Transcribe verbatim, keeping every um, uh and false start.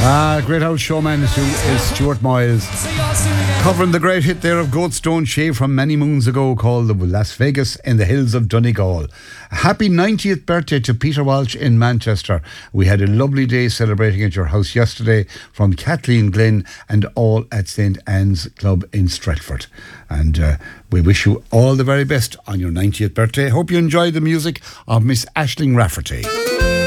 Ah, great old showman is is Stuart Miles. Covering the great hit there of Goatstone Shea from many moons ago called Las Vegas in the Hills of Donegal. Happy ninetieth birthday to Peter Walsh in Manchester. We had a lovely day celebrating at your house yesterday from Kathleen Glynn and all at Saint Anne's Club in Stratford. And uh, we wish you all the very best on your ninetieth birthday. Hope you enjoyed the music of Miss Aisling Rafferty.